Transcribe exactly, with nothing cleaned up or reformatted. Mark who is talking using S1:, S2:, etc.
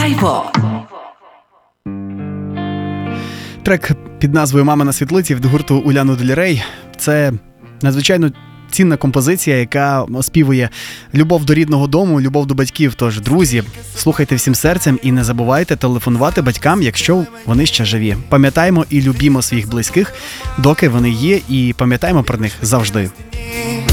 S1: Драйво.
S2: Трек під назвою «Мамина світлиці» від гурту Уляну Дель Рей. Це надзвичайно цінна композиція, яка оспівує любов до рідного дому, любов до батьків. Тож, друзі, слухайте всім серцем і не забувайте телефонувати батькам, якщо вони ще живі. Пам'ятаємо і любімо своїх близьких, доки вони є, і пам'ятаємо про них завжди.